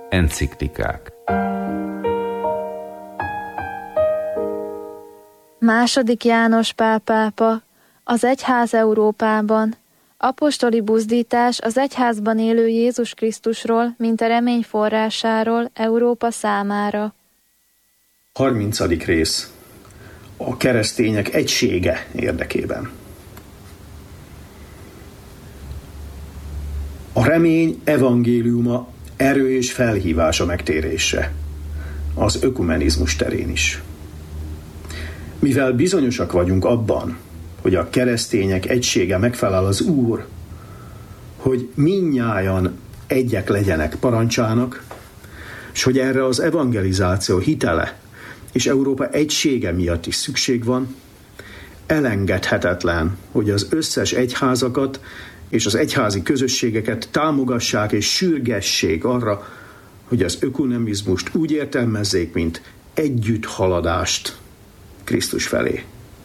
Enciklikák. II. János Pál pápa, az egyház Európában. Apostoli buzdítás az egyházban élő Jézus Krisztusról, mint a remény forrásáról Európa számára. 30. rész. A keresztények egysége érdekében. A remény evangéliuma erő és felhívása megtérésre, az ökumenizmus terén is. Mivel bizonyosak vagyunk abban, hogy a keresztények egysége megfelel az Úr, hogy mindnyájan egyek legyenek parancsának, és hogy erre az evangelizáció hitele és Európa egysége miatt is szükség van, elengedhetetlen, hogy az összes egyházakat és az egyházi közösségeket támogassák és sürgessék arra, hogy az ökumenizmust úgy értelmezzék, mint együtthaladást Krisztus felé.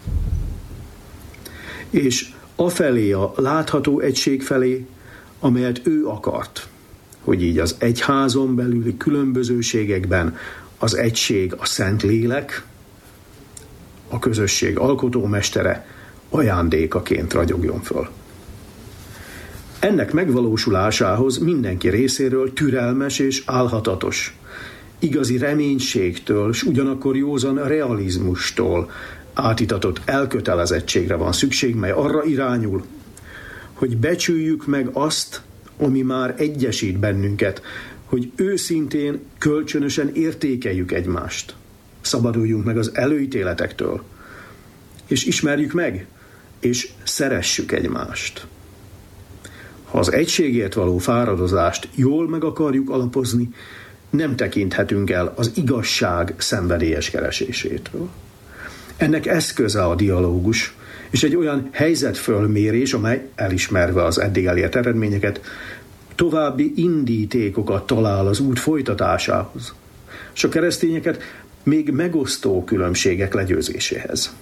És afelé a látható egység felé, amelyet ő akart, hogy így az egyházon belüli különbözőségekben az egység a Szentlélek, a közösség alkotómestere ajándékaként ragyogjon föl. Ennek megvalósulásához mindenki részéről türelmes és álhatatos, igazi reménységtől, s ugyanakkor józan realizmustól átitatott elkötelezettségre van szükség, mely arra irányul, hogy becsüljük meg azt, ami már egyesít bennünket, hogy őszintén, kölcsönösen értékeljük egymást. Szabaduljunk meg az előítéletektől, és ismerjük meg, és szeressük egymást. Ha az egységért való fáradozást jól meg akarjuk alapozni, nem tekinthetünk el az igazság szenvedélyes keresésétől. Ennek eszköze a dialógus, és egy olyan helyzetfölmérés, amely elismerve az eddig elért eredményeket, további indítékokat talál az út folytatásához, és a keresztényeket még megosztó különbségek legyőzéséhez.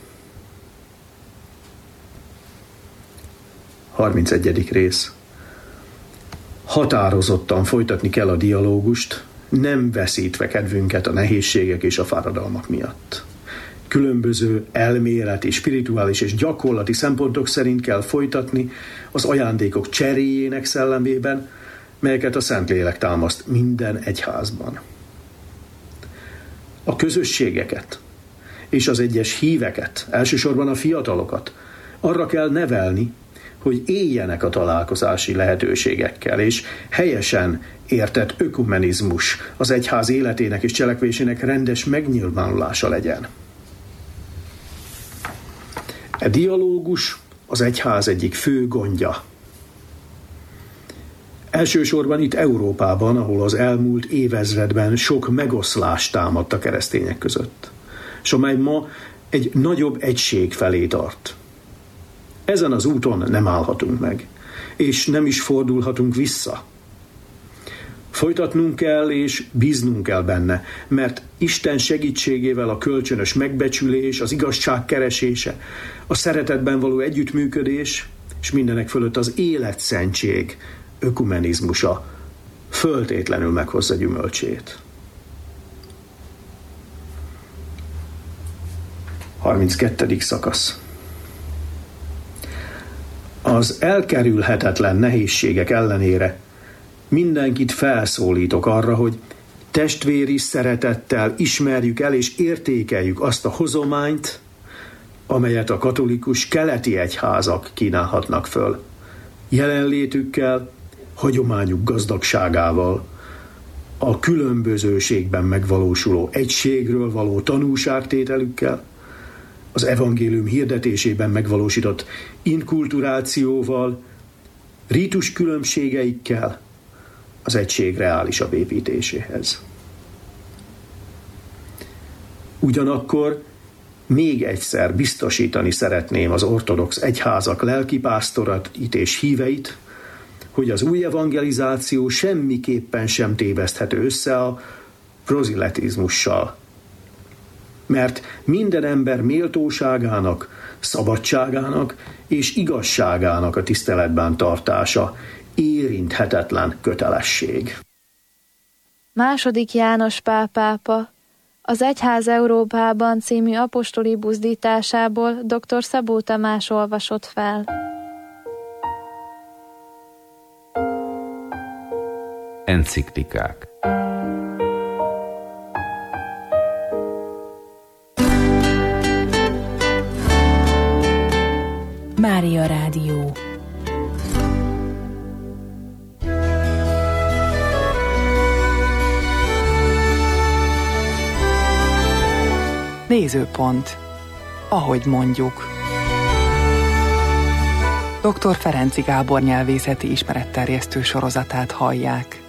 31. rész. Határozottan folytatni kell a dialógust, nem veszítve kedvünket a nehézségek és a fáradalmak miatt. Különböző elméleti, spirituális és gyakorlati szempontok szerint kell folytatni az ajándékok cseréjének szellemében, melyeket a Szentlélek támaszt minden egyházban. A közösségeket és az egyes híveket, elsősorban a fiatalokat arra kell nevelni, hogy éljenek a találkozási lehetőségekkel, és helyesen értett ökumenizmus az egyház életének és cselekvésének rendes megnyilvánulása legyen. A dialógus az egyház egyik fő gondja. Elsősorban itt Európában, ahol az elmúlt évezredben sok megoszlás támadt a keresztények között, és amely ma egy nagyobb egység felé tart. Ezen az úton nem állhatunk meg, és nem is fordulhatunk vissza. Folytatnunk kell és bíznunk kell benne, mert Isten segítségével a kölcsönös megbecsülés, az igazság keresése, a szeretetben való együttműködés, és mindenek fölött az életszentség ökumenizmusa föltétlenül meghozza gyümölcsét. 32. szakasz. Az elkerülhetetlen nehézségek ellenére mindenkit felszólítok arra, hogy testvéri szeretettel ismerjük el és értékeljük azt a hozományt, amelyet a katolikus keleti egyházak kínálhatnak föl. Jelenlétükkel, hagyományuk gazdagságával, a különbözőségben megvalósuló egységről való tanúságtételükkel, az evangélium hirdetésében megvalósított inkulturációval, rítus különbségeikkel az egység reálisabb építéséhez. Ugyanakkor még egyszer biztosítani szeretném az ortodox egyházak lelkipásztorait és híveit, hogy az új evangelizáció semmiképpen sem téveszthető össze a proziletizmussal. Mert minden ember méltóságának, szabadságának és igazságának a tiszteletben tartása érinthetetlen kötelesség. II. János Pál pápa az Egyház Európában című apostoli buzdításából dr. Szabó Tamás olvasott fel. Enciklikák. Mária Rádió. Nézőpont. Ahogy mondjuk. Dr. Ferenczy Gábor nyelvészeti ismeretterjesztő sorozatát hallják.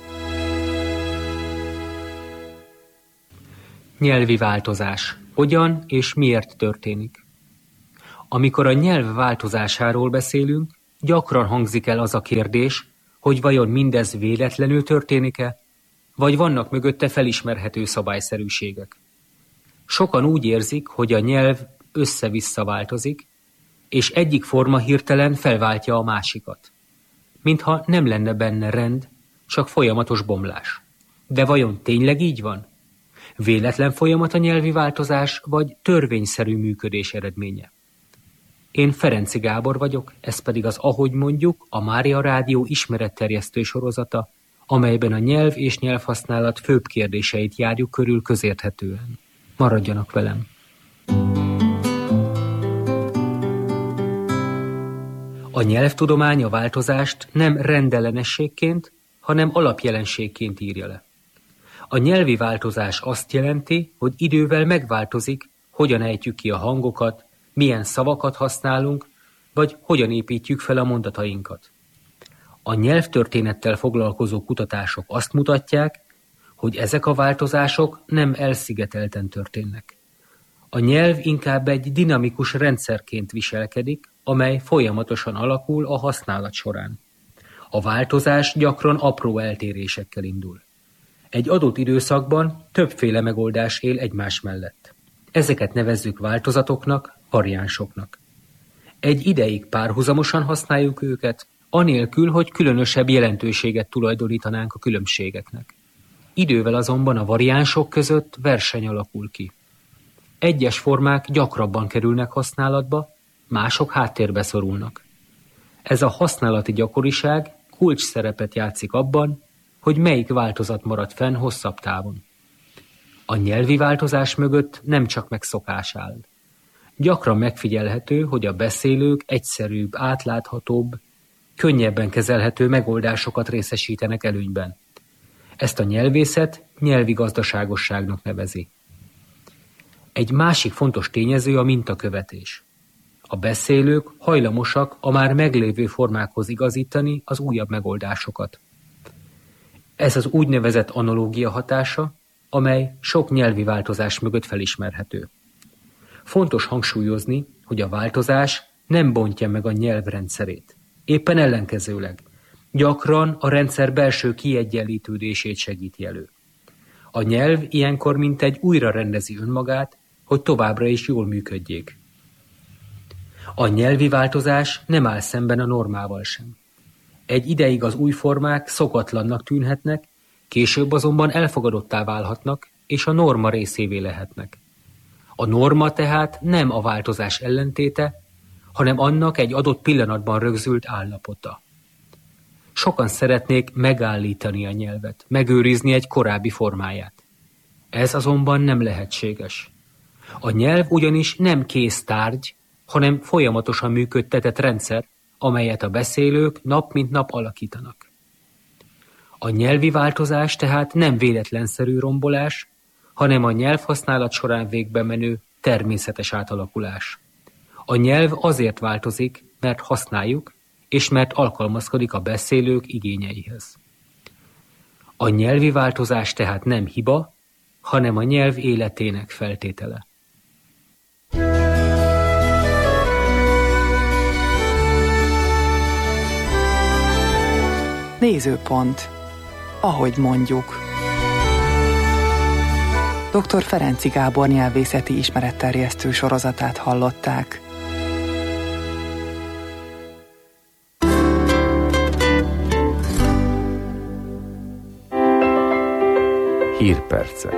Nyelvi változás. Hogyan és miért történik? Amikor a nyelv változásáról beszélünk, gyakran hangzik el az a kérdés, hogy vajon mindez véletlenül történik-e, vagy vannak mögötte felismerhető szabályszerűségek. Sokan úgy érzik, hogy a nyelv össze-vissza változik, és egyik forma hirtelen felváltja a másikat. Mintha nem lenne benne rend, csak folyamatos bomlás. De vajon tényleg így van? Véletlen folyamat a nyelvi változás, vagy törvényszerű működés eredménye? Én Ferenczy Gábor vagyok, ez pedig az Ahogy mondjuk, a Mária Rádió ismeretterjesztő sorozata, amelyben a nyelv és nyelvhasználat főbb kérdéseit járjuk körül közérthetően. Maradjanak velem! A nyelvtudomány a változást nem rendellenességként, hanem alapjelenségként írja le. A nyelvi változás azt jelenti, hogy idővel megváltozik, hogyan ejtjük ki a hangokat, milyen szavakat használunk, vagy hogyan építjük fel a mondatainkat. A nyelvtörténettel foglalkozó kutatások azt mutatják, hogy ezek a változások nem elszigetelten történnek. A nyelv inkább egy dinamikus rendszerként viselkedik, amely folyamatosan alakul a használat során. A változás gyakran apró eltérésekkel indul. Egy adott időszakban többféle megoldás él egymás mellett. Ezeket nevezzük változatoknak, variánsoknak. Egy ideig párhuzamosan használjuk őket, anélkül, hogy különösebb jelentőséget tulajdonítanánk a különbségeknek. Idővel azonban a variánsok között verseny alakul ki. Egyes formák gyakrabban kerülnek használatba, mások háttérbe szorulnak. Ez a használati gyakoriság kulcs szerepet játszik abban, hogy melyik változat marad fenn hosszabb távon. A nyelvi változás mögött nem csak megszokás áll. Gyakran megfigyelhető, hogy a beszélők egyszerűbb, átláthatóbb, könnyebben kezelhető megoldásokat részesítenek előnyben. Ezt a nyelvészet nyelvi gazdaságosságnak nevezi. Egy másik fontos tényező a mintakövetés. A beszélők hajlamosak a már meglévő formákhoz igazítani az újabb megoldásokat. Ez az úgynevezett analógia hatása, amely sok nyelvi változás mögött felismerhető. Fontos hangsúlyozni, hogy a változás nem bontja meg a nyelv rendszerét. Éppen ellenkezőleg, gyakran a rendszer belső kiegyenlítődését segíti elő. A nyelv ilyenkor mintegy újra rendezi önmagát, hogy továbbra is jól működjék. A nyelvi változás nem áll szemben a normával sem. Egy ideig az új formák szokatlannak tűnhetnek, később azonban elfogadottá válhatnak, és a norma részévé lehetnek. A norma tehát nem a változás ellentéte, hanem annak egy adott pillanatban rögzült állapota. Sokan szeretnék megállítani a nyelvet, megőrizni egy korábbi formáját. Ez azonban nem lehetséges. A nyelv ugyanis nem kész tárgy, hanem folyamatosan működtetett rendszer, amelyet a beszélők nap mint nap alakítanak. A nyelvi változás tehát nem véletlenszerű rombolás, hanem a nyelvhasználat során végbe menő természetes átalakulás. A nyelv azért változik, mert használjuk, és mert alkalmazkodik a beszélők igényeihez. A nyelvi változás tehát nem hiba, hanem a nyelv életének feltétele. Nézőpont. Ahogy mondjuk. Dr. Ferenczy Gábor nyelvészeti ismeretterjesztő sorozatát hallották. Hírpercek.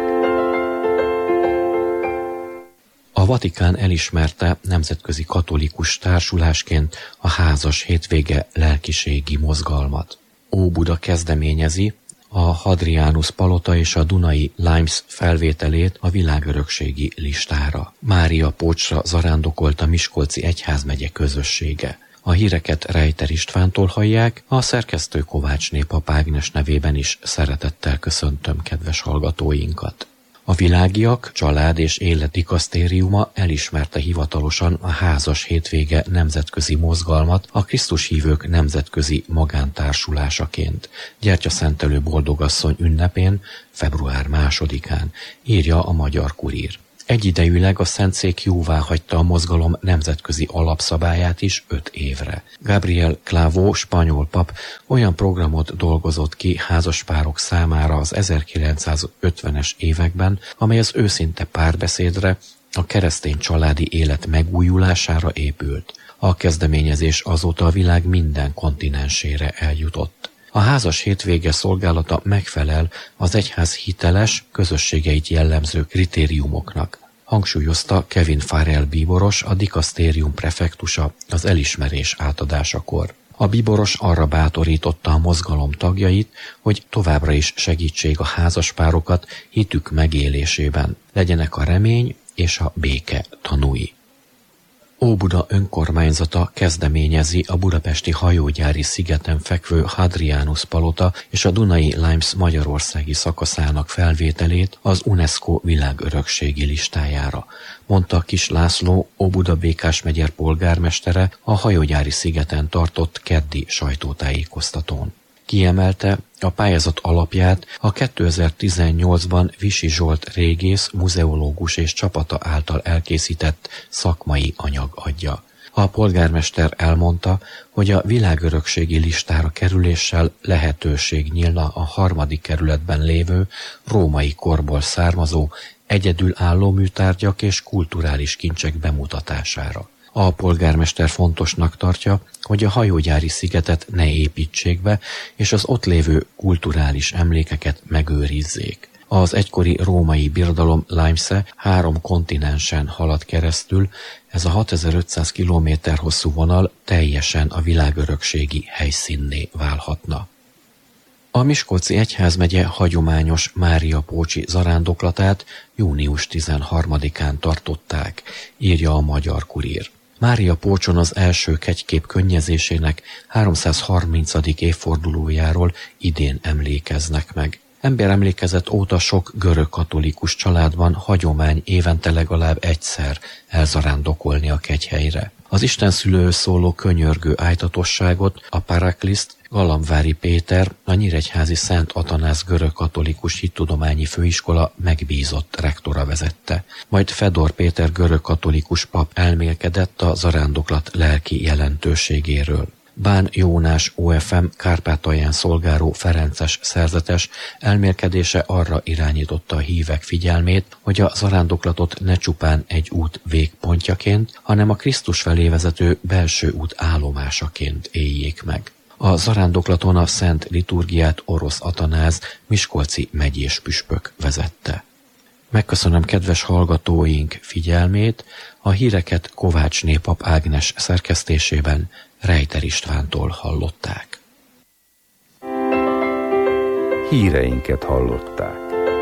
A Vatikán elismerte nemzetközi katolikus társulásként a házas hétvége lelkiségi mozgalmat. Óbuda kezdeményezi a Hadrianus palota és a Dunai Limes felvételét a világörökségi listára. Mária Pócsra zarándokolt a Miskolci egyházmegye közössége. A híreket Rejter Istvántól hallják, a szerkesztő Kovácsné Pap Ágnes nevében is szeretettel köszöntöm kedves hallgatóinkat. A Világiak Család és Élet Dikasztériuma elismerte hivatalosan a házas hétvége nemzetközi mozgalmat a Krisztus hívők nemzetközi magántársulásaként. Gyertyaszentelő boldogasszony ünnepén, február 2-án, írja a Magyar Kurír. Egyidejűleg a Szentszék jóváhagyta a mozgalom nemzetközi alapszabályát is 5 évre. Gabriel Clavo, spanyol pap olyan programot dolgozott ki házaspárok számára az 1950-es években, amely az őszinte párbeszédre, a keresztény családi élet megújulására épült. A kezdeményezés azóta a világ minden kontinensére eljutott. A házas hétvége szolgálata megfelel az egyház hiteles, közösségeit jellemző kritériumoknak, hangsúlyozta Kevin Farrell bíboros, a dikasztérium prefektusa az elismerés átadásakor. A bíboros arra bátorította a mozgalom tagjait, hogy továbbra is segítsék a házaspárokat hitük megélésében, legyenek a remény és a béke tanúi. Óbuda önkormányzata kezdeményezi a budapesti hajógyári szigeten fekvő Hadrianus palota és a Dunai Limes magyarországi szakaszának felvételét az UNESCO világörökségi listájára, mondta Kis László, Óbuda Békás megyer polgármestere a hajógyári szigeten tartott keddi sajtótájékoztatón. Kiemelte, a pályázat alapját a 2018-ban Visi Zsolt régész, muzeológus és csapata által elkészített szakmai anyag adja. A polgármester elmondta, hogy a világörökségi listára kerüléssel lehetőség nyílna a 3. kerületben lévő római korból származó egyedülálló műtárgyak és kulturális kincsek bemutatására. A polgármester fontosnak tartja, hogy a hajógyári szigetet ne építsék be, és az ott lévő kulturális emlékeket megőrizzék. Az egykori római birodalom Limes-e 3 kontinensen halad keresztül, ez a 6500 km hosszú vonal teljesen a világörökségi helyszínné válhatna. A Miskolci egyházmegye hagyományos Mária Pócsi zarándoklatát június 13-án tartották, írja a Magyar Kurír. Mária Pócson az első kegykép könnyezésének 330. évfordulójáról idén emlékeznek meg. Emberemlékezet óta sok görög katolikus családban hagyomány évente legalább egyszer elzarándokolni a kegyhelyre. Az istenszülőhöz szóló könyörgő ájtatosságot a Parakliszt Galambvári Péter, a nyíregyházi Szent Atanász görög katolikus hittudományi főiskola megbízott rektora vezette. Majd Fedor Péter görög katolikus pap elmélkedett a zarándoklat lelki jelentőségéről. Bán Jónás OFM Kárpátalján szolgáló ferences szerzetes elmélkedése arra irányította a hívek figyelmét, hogy a zarándoklatot ne csupán egy út végpontjaként, hanem a Krisztus felé vezető belső út állomásaként éljék meg. A zarándoklaton a szent liturgiát Orosz Atanáz, miskolci megyés püspök vezette. Megköszönöm kedves hallgatóink figyelmét, a híreket Kovácsné Pap Ágnes szerkesztésében Rejter Istvántól hallották. Híreinket hallották.